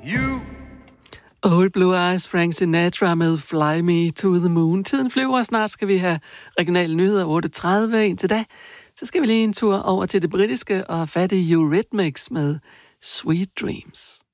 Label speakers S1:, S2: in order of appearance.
S1: You.
S2: Old Blue Eyes, Frank Sinatra med Fly Me to the Moon. Tiden flyver, og snart skal vi have regionale nyheder 8.30. Indtil da, så skal vi lige en tur over til det britiske og fatte Eurythmics med Sweet Dreams.